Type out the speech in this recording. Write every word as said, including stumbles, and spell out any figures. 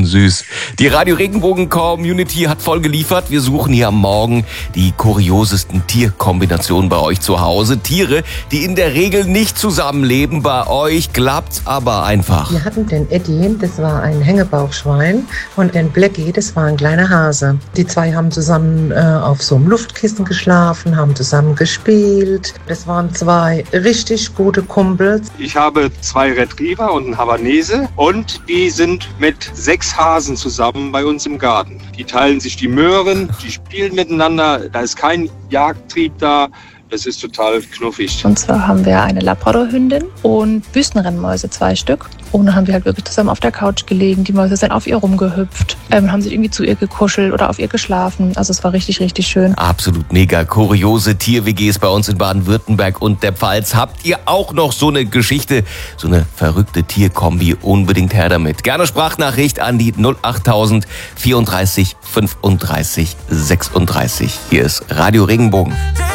bisschen süß. Die Radio Regenbogen Community hat voll geliefert. Wir suchen hier am Morgen die kuriosesten Tierkombinationen bei euch zu Hause. Tiere, die in der Regel nicht zusammenleben. Bei euch klappt's aber einfach. Wir hatten den Eddie, das war ein Hängebauchschwein, und den Blackie, das war ein kleiner Hase. Die zwei haben zusammen äh, auf so einem Luftkissen geschlafen, haben zusammen gespielt. Das waren zwei richtig gute Kumpels. Ich habe zwei Retriever und einen Havanese und die sind mit sechs Hasen zusammen bei uns im Garten. Die teilen sich die Möhren, die spielen miteinander, da ist kein Jagdtrieb da. Das ist total knuffig. Und zwar haben wir eine Labradorhündin und Wüstenrennmäuse, zwei Stück. Und dann haben wir halt wirklich zusammen auf der Couch gelegen. Die Mäuse sind auf ihr rumgehüpft, ähm, haben sich irgendwie zu ihr gekuschelt oder auf ihr geschlafen. Also es war richtig, richtig schön. Absolut mega kuriose Tier-W Gs bei uns in Baden-Württemberg und der Pfalz. Habt ihr auch noch so eine Geschichte, so eine verrückte Tierkombi? Unbedingt her damit. Gerne Sprachnachricht an die null achttausend vierunddreißig fünfunddreißig sechsunddreißig. Hier ist Radio Regenbogen.